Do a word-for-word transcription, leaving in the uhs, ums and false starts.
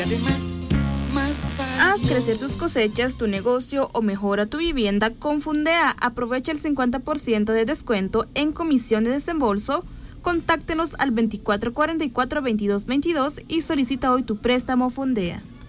Haz crecer tus cosechas, tu negocio o mejora tu vivienda con Fundea. Aprovecha el cincuenta por ciento de descuento en comisión de desembolso. Contáctenos al veinticuatro cuarenta y cuatro veintidós veintidós y solicita hoy tu préstamo Fundea.